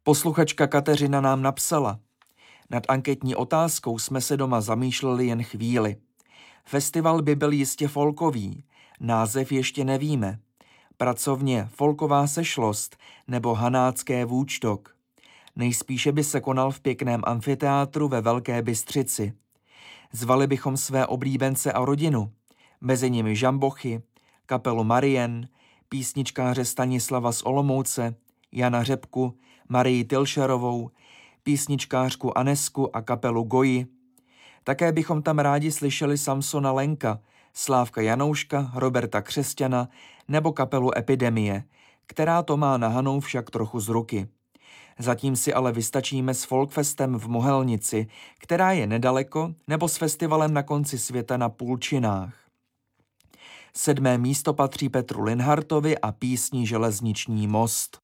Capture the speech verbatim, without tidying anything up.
Posluchačka Kateřina nám napsala: Nad anketní otázkou jsme se doma zamýšleli jen chvíli. Festival by byl jistě folkový, název ještě nevíme. Pracovně folková sešlost nebo hanácké vůčtok. Nejspíše by se konal v pěkném amfiteátru ve Velké Bystřici. Zvali bychom své oblíbence a rodinu, mezi nimi Žambochy, kapelu Marien, písničkáře Stanislava z Olomouce, Jana Řepku, Marii Tilšerovou, písničkářku Anesku a kapelu Goji. Také bychom tam rádi slyšeli Samsona Lenka, Slávka Janouška, Roberta Křesťana nebo kapelu Epidemie, která to má na Hanou však trochu z ruky. Zatím si ale vystačíme s Folkfestem v Mohelnici, která je nedaleko, nebo s festivalem na konci světa na Půlčinách. Sedmé místo patří Petru Linhartovi a písni Železniční most.